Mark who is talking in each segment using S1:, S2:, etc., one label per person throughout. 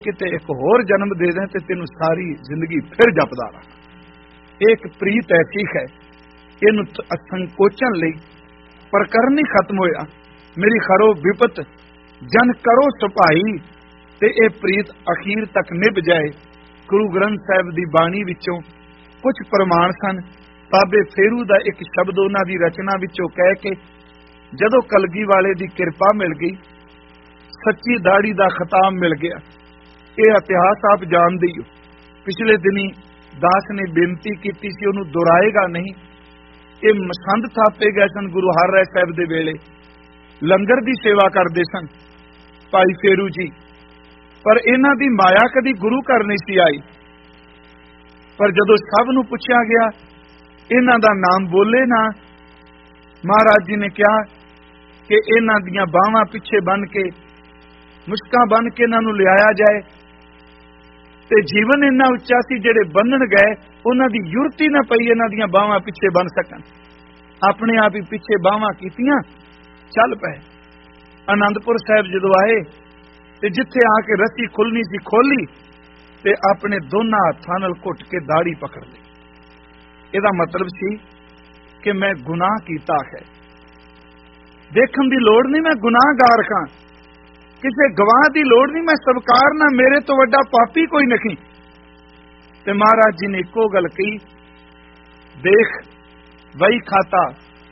S1: ਕਿਤੇ ਇੱਕ ਹੋਰ ਜਨਮ ਦੇ ਦੇ ਤੇ ਤੈਨੂੰ ਸਾਰੀ ਜ਼ਿੰਦਗੀ ਫਿਰ ਜਪਦਾ ਰਹਾਂ। ਇਹ ਇੱਕ ਪ੍ਰੀਤ ਐਸੀ ਹੈ, ਇਹਨੂੰ ਸੰਕੋਚਣ ਲਈ ਪ੍ਰਕਰਨ ਹੀ ਖਤਮ ਹੋਇਆ। ਮੇਰੀ ਖਰੋ ਵਿਪਤ ਜਨ ਕਰੋ ਸੁਭਾਈ, ਤੇ ਇਹ ਪ੍ਰੀਤ ਅਖੀਰ ਤੱਕ ਨਿਭ ਜਾਏ। ਗੁਰੂ ਗ੍ਰੰਥ ਸਾਹਿਬ ਦੀ ਬਾਣੀ ਵਿੱਚੋਂ ਕੁਝ ਪ੍ਰਮਾਣ ਸਨ। ਬਾਬੇ ਫੇਰੂ ਦਾ ਇੱਕ ਸ਼ਬਦ ਉਹਨਾਂ ਦੀ ਰਚਨਾ ਵਿੱਚੋਂ ਕਹਿ ਕੇ, ਜਦੋਂ ਕਲਗੀ ਵਾਲੇ ਦੀ ਕਿਰਪਾ ਮਿਲ ਗਈ, ਸੱਚੀ ਦਾੜੀ ਦਾ ਖਿਤਾਬ ਮਿਲ ਗਿਆ। ਇਹ ਇਤਿਹਾਸ ਆਪ ਜਾਣਦੇ ਹੋ। ਪਿਛਲੇ ਦਿਨੀ ਦਾਸ ਨੇ ਬੇਨਤੀ ਕੀਤੀ ਸੀ, ਉਹਨੂੰ ਦੁਹਰਾਏਗਾ ਨਹੀਂ। ਇਹ ਮਸੰਦ ਥਾਪੇ ਗਏ ਸਨ ਗੁਰੂ ਹਰਿਰਾਏ ਸਾਹਿਬ ਦੇ ਵੇਲੇ, ਲੰਗਰ ਦੀ ਸੇਵਾ ਕਰਦੇ ਸਨ ਭਾਈ ਫੇਰੂ ਜੀ। ਪਰ ਇਹਨਾਂ ਦੀ ਮਾਇਆ ਕਦੀ ਗੁਰੂ ਘਰ ਨਹੀਂ ਸੀ ਆਈ। ਪਰ ਜਦੋਂ ਸਭ ਨੂੰ ਪੁੱਛਿਆ ਗਿਆ, ਇਹਨਾਂ ਦਾ ਨਾਮ ਬੋਲੇ ਨਾ। ਮਹਾਰਾਜ ਜੀ ਨੇ ਕਿਹਾ ਕਿ ਇਹਨਾਂ ਦੀਆਂ ਬਾਹਾਂ ਪਿੱਛੇ ਬੰਨ ਕੇ, ਮੁਸ਼ਕਾਂ ਬੰਨ ਕੇ ਇਹਨਾਂ ਨੂੰ ਲਿਆਇਆ ਜਾਏ। ਤੇ ਜੀਵਨ ਇੰਨਾ ਉੱਚਾ ਸੀ, ਜਿਹੜੇ ਬੰਨਣ ਗਏ ਉਹਨਾਂ ਦੀ ਯੁਰਤੀ ਨਾ ਪਈ ਇਹਨਾਂ ਦੀਆਂ ਬਾਹਾਂ ਪਿੱਛੇ ਬੰਨ ਸਕਣ। ਆਪਣੇ ਆਪ ਹੀ ਪਿੱਛੇ ਬਾਹਾਂ ਕੀਤੀਆਂ, ਚੱਲ ਪਏ। ਆਨੰਦਪੁਰ ਸਾਹਿਬ ਜਦੋਂ ਆਏ ਤੇ ਜਿੱਥੇ ਆ ਕੇ ਰੱਸੀ ਖੁੱਲਣੀ ਸੀ ਖੋਲੀ, ਤੇ ਆਪਣੇ ਦੋਨਾਂ ਹੱਥਾਂ ਨਾਲ ਘੁੱਟ ਕੇ ਦਾੜੀ ਪਕੜ ਲਈ। ਇਹਦਾ ਮਤਲਬ ਸੀ ਕਿ ਮੈਂ ਗੁਨਾਹ ਕੀਤਾ ਹੈ। ਦੇਖਣ ਦੀ ਲੋੜ ਨਹੀਂ ਮੈਂ ਗੁਨਾਹਗਾਰ ਹਾਂ, ਕਿਸੇ ਗਵਾਹ ਦੀ ਲੋੜ ਨਹੀਂ, ਮੈਂ ਸਵਕਾਰ ਨਾ, ਮੇਰੇ ਤੋਂ ਵੱਡਾ ਪਾਪੀ ਕੋਈ ਨਹੀਂ। ਤੇ ਮਹਾਰਾਜ ਜੀ ਨੇ ਇੱਕੋ ਗੱਲ ਕਹੀ, ਦੇਖ ਵਹੀ ਖਾਤਾ।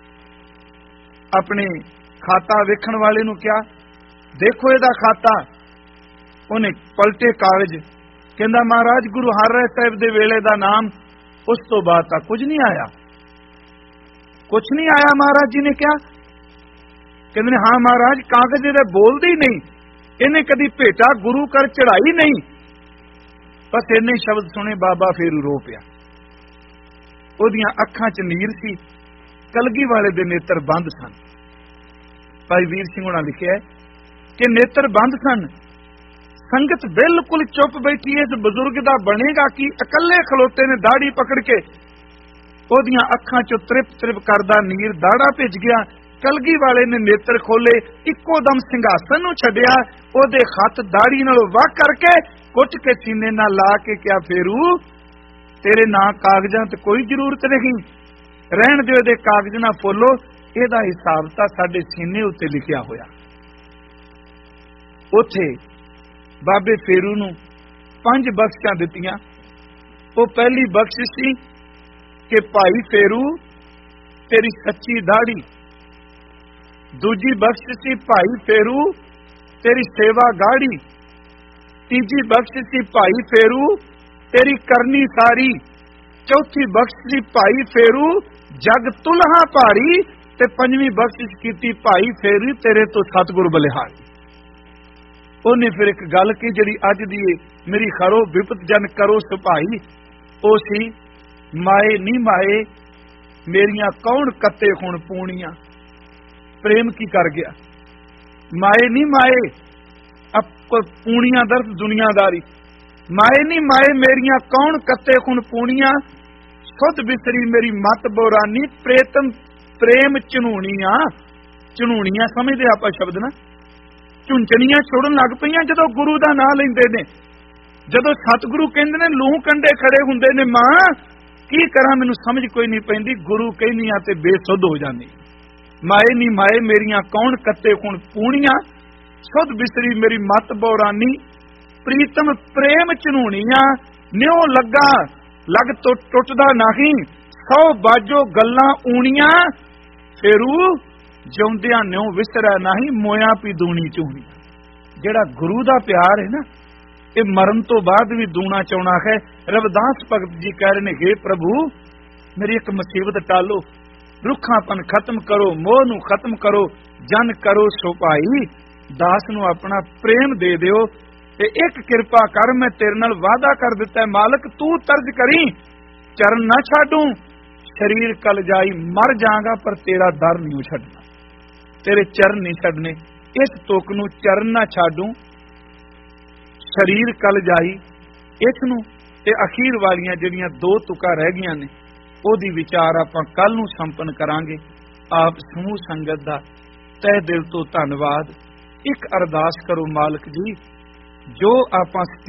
S1: ਆਪਣੇ ਖਾਤਾ ਵੇਖਣ ਵਾਲੇ ਨੂੰ ਕਿਹਾ, ਦੇਖੋ ਇਹਦਾ ਖਾਤਾ। ਉਹਨੇ ਪਲਟੇ ਕਾਗਜ਼, ਕਹਿੰਦਾ ਮਹਾਰਾਜ ਗੁਰੂ ਹਰਿਰਾਏ ਸਾਹਿਬ ਦੇ ਵੇਲੇ ਦਾ ਨਾਮ, ਉਸ ਤੋਂ ਬਾਅਦ ਤਾਂ ਕੁਝ ਨਹੀਂ ਆਇਆ, ਕੁਝ ਨਹੀਂ ਆਇਆ। ਮਹਾਰਾਜ ਜੀ ਨੇ ਕਿਹਾ, ਕਹਿੰਦੇ ਨੇ ਹਾਂ ਮਹਾਰਾਜ, ਕਾਗਜ਼ ਇਹਦੇ ਬੋਲਦੇ ਹੀ ਨਹੀਂ, ਇਹਨੇ ਕਦੀ ਭੇਟਾ ਗੁਰੂ ਘਰ ਚੜਾਈ ਨਹੀਂ। ਬਸ ਇੰਨੇ ਸ਼ਬਦ ਸੁਣੇ ਬਾਬਾ ਫੇਰੂ ਰੋ ਪਿਆ। ਉਹਦੀਆਂ ਅੱਖਾਂ 'ਚ ਨੀਰ ਸੀ, ਕਲਗੀ ਵਾਲੇ ਦੇ ਨੇਤਰ ਬੰਦ ਸਨ। ਭਾਈ ਵੀਰ ਸਿੰਘ ਹੋਣਾ ਲਿਖਿਆ ਕਿ ਨੇਤਰ ਬੰਦ ਸਨ। ਸੰਗਤ ਬਿਲਕੁਲ ਚੁੱਪ ਬੈਠੀ। ਇਸ ਬਜ਼ੁਰਗ ਦਾ ਬਣੇਗਾ ਕਿ ਇਕੱਲੇ ਖਲੋਤੇ ਨੇ ਦਾੜੀ ਪਕੜ ਕੇ। ਉਹਦੀਆਂ ਅੱਖਾਂ 'ਚੋਂ ਤ੍ਰਿਪ ਕਰਦਾ ਨੀਰ ਦਾੜਾ ਭਿੱਜ ਗਿਆ। ਕਲਗੀ ਵਾਲੇ ਨੇ ਨੇਤਰ ਖੋਲੇ, ਇੱਕੋ ਦਮ ਸਿੰਘਾਸਨ ਨੂੰ ਛੱਡਿਆ, ਉਹਦੇ ਹੱਥ ਦਾੜੀ ਨਾਲ ਵਾਹ ਕਰਕੇ ਕੁੱਟ ਕੇ ਸੀਨੇ ਨਾਲ ਲਾ ਕੇ ਕਿਹਾ, ਫੇਰੂ ਤੇਰੇ ਨਾਂ ਕਾਗਜ਼ਾਂ ਤੇ ਕੋਈ ਜ਼ਰੂਰਤ ਨਹੀਂ, ਰਹਿਣ ਦਿਓ, ਇਹਦੇ ਕਾਗਜ਼ ਨਾ ਫੋਲੋ, ਇਹਦਾ ਹਿਸਾਬ ਤਾਂ ਸਾਡੇ ਸੀਨੇ ਉੱਤੇ ਲਿਖਿਆ ਹੋਇਆ। ਉੱਥੇ ਬਾਬੇ ਫੇਰੂ ਨੂੰ 5 ਬਖਸ਼ਾਂ ਦਿੱਤੀਆਂ। ਉਹ ਪਹਿਲੀ ਬਖਸ਼ਿਸ਼ ਸੀ ਕਿ ਭਾਈ ਫੇਰੂ ਤੇਰੀ ਸੱਚੀ ਦਾੜੀ। ਦੂਜੀ ਬਖਸ਼ਿਸ਼ ਸੀ ਭਾਈ ਫੇਰੂ ਤੇਰੀ ਸੇਵਾ ਗਾੜੀ। ਤੀਜੀ ਬਖਸ਼ਿਸ਼ ਸੀ ਭਾਈ ਫੇਰੂ ਤੇਰੀ ਕਰਨੀ ਸਾਰੀ। ਚੌਥੀ ਬਖਸ਼ਿਸ਼ ਸੀ ਭਾਈ ਫੇਰੂ ਜਗ ਤੁਲਹਾ ਭਾਰੀ। ਤੇ ਪੰਜਵੀਂ ਬਖਸ਼ਿਸ਼ ਕੀਤੀ ਭਾਈ ਫੇਰੂ ਤੇਰੇ ਤੋਂ ਸਤਿਗੁਰ ਬਲਿਹਾਰੀ। ਉਹਨੇ ਫਿਰ ਇੱਕ ਗੱਲ ਕੀ ਜਿਹੜੀ ਅੱਜ ਦੀ ਮੇਰੀ ਖਰੋ ਵਿਪਤ ਜਨ ਕਰੋ ਸੁਭਾਈ, ਉਹ ਸੀ ਮਾਏ ਨੀ ਮਾਏ ਮੇਰੀਆਂ ਕੌਣ ਕੱਤੇ ਹੁਣ ਪੂਣੀਆਂ। ਪ੍ਰੇਮ ਕੀ ਕਰ ਗਿਆ, ਮਾਏ ਨੀ ਮਾਏ ਪੂਣੀਆਂ ਦਰਦ ਦੁਨੀਆਦਾਰੀ। ਮਾਏ ਨੀ ਮਾਏ ਮੇਰੀਆਂ ਕੌਣ ਕੱਤੇ ਹੁਣ ਪੂਣੀਆਂ। ਸੁਧ ਬਿਸਰੀ ਮੇਰੀ ਮਤ ਬੋਰਾਨੀ ਪ੍ਰੇਤਮ ਪ੍ਰੇਮ ਝਨੂਣੀਆਂ। ਝਨੂਣੀਆਂ ਸਮਝਦੇ ਆਪਾਂ ਸ਼ਬਦ ਨਾ, ਝੁੰਝਣੀਆਂ ਛੋੜਨ ਲੱਗ ਪਈਆਂ ਜਦੋਂ ਗੁਰੂ ਦਾ ਨਾਂ ਲੈਂਦੇ ਨੇ। ਜਦੋਂ ਸਤਿਗੁਰੂ ਕਹਿੰਦੇ ਨੇ ਲੂਹ ਕੰਡੇ ਖੜੇ ਹੁੰਦੇ ਨੇ। ਮਾਂ ਕੀ ਕਰਾਂ, ਮੈਨੂੰ ਸਮਝ ਕੋਈ ਨਹੀਂ ਪੈਂਦੀ, ਗੁਰੂ ਕਹਿੰਦੀ ਆ ਤੇ ਬੇਸੁੱਧ ਹੋ ਜਾਂਦੀ। ਮਾਏ ਨੀ ਮਾਏ ਮੇਰੀਆਂ ਕੌਣ ਕੱਤੇ ਹੁਣ ਪੂਣੀਆਂ। ਸੁਧ ਬਿਸਰੀ ਮੇਰੀ ਮਤ ਬੋਰਾਨੀ ਪ੍ਰੀਤਮ ਪ੍ਰੇਮ ਝਨੂਣੀਆਂ। ਨਿਉ ਲੱਗਾ ਲੱਗ ਤੋਂ ਟੁੱਟਦਾ ਨਹੀਂ, 100 ਬਾਜੋ ਗੱਲਾਂ ਊਣੀਆਂ। ਫੇਰੂ ਜਿਉਂਦਿਆਂ ਨਿਉ ਵਿਸਰਿਆ ਨਹੀਂ, ਮੋਇਆ ਪੀ ਦੂਣੀ ਚੂਣੀ। ਜਿਹੜਾ ਗੁਰੂ ਦਾ ਪਿਆਰ ਹੈ ਨਾ, ਇਹ ਮਰਨ ਤੋਂ ਬਾਅਦ ਵੀ ਦੂਣਾ ਚਾਉਣਾ ਹੈ। ਰਵਿਦਾਸ ਭਗਤ ਜੀ ਕਹਿ ਰਹੇ ਨੇ, ਹੇ ਪ੍ਰਭੂ ਮੇਰੀ ਇੱਕ ਮੁਸੀਬਤ ਟਾਲੋ, ਰੁੱਖਾਪਨ ਖਤਮ ਕਰੋ, ਮੋਹ ਨੂੰ ਖਤਮ ਕਰੋ, ਜਨ ਕਰੋ ਸੁਭਾਈ। ਦਾਸ ਨੂੰ ਆਪਣਾ ਪ੍ਰੇਮ ਦੇ ਦਿਓ ਤੇ ਇੱਕ ਕਿਰਪਾ ਕਰ, ਮੈਂ ਤੇਰੇ ਨਾਲ ਵਾਅਦਾ ਕਰ ਦਿੱਤਾ ਮਾਲਕ, ਤੂੰ ਤਰਜ ਕਰੀ, ਚਰਨ ਨਾ ਛੱਡੂ। ਸਰੀਰ ਕਲ ਜਾਈ ਮਰ ਜਾਗਾ, ਪਰ ਤੇਰਾ ਦਰ ਨਹੀਂ ਛੱਡਣਾ, ਤੇਰੇ ਚਰਨ ਨਹੀਂ ਛੱਡਨੇ। ਇਸ ਤੁਕ ਨੂੰ ਚਰਨ ਨਾ ਛੱਡੂ, ਸਰੀਰ ਕਲ ਜਾਈ, ਇਸ ਨੂੰ ਤੇ ਅਖੀਰ ਵਾਲੀਆਂ ਜਿਹੜੀਆਂ 2 ਤੁਕਾਂ ਰਹਿ ਗਈਆਂ ਨੇ, ਉਹਦੀ ਵਿਚਾਰ ਆਪਾਂ ਕੱਲ ਨੂੰ ਸੰਪੰਨ ਕਰਾਂਗੇ। ਆਪ ਸਮੂਹ ਸੰਗਤ ਦਾ ਤਹਿ ਦਿਲ ਤੋਂ ਧੰਨਵਾਦ। ਇੱਕ ਅਰਦਾਸ ਕਰੋ, ਮਾਲਕ ਜੀ ਜੋ ਆਪਾਂ